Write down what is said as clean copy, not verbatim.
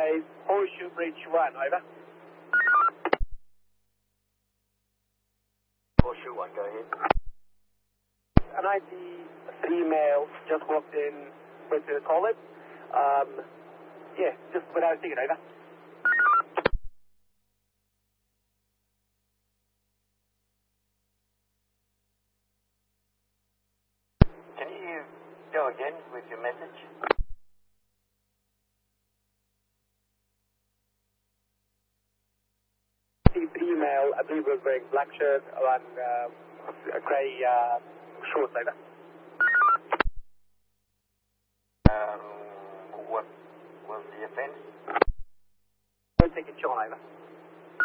base, Horseshoe Bridge 1, over. Horseshoe 1, go ahead. An ID male just walked in, went to the toilet. Yeah, just without a ticket, over. Can you go again with your message? The female, I believe, was wearing black shirt and grey shorts, over. What was the offence? No ticket, Sean, over.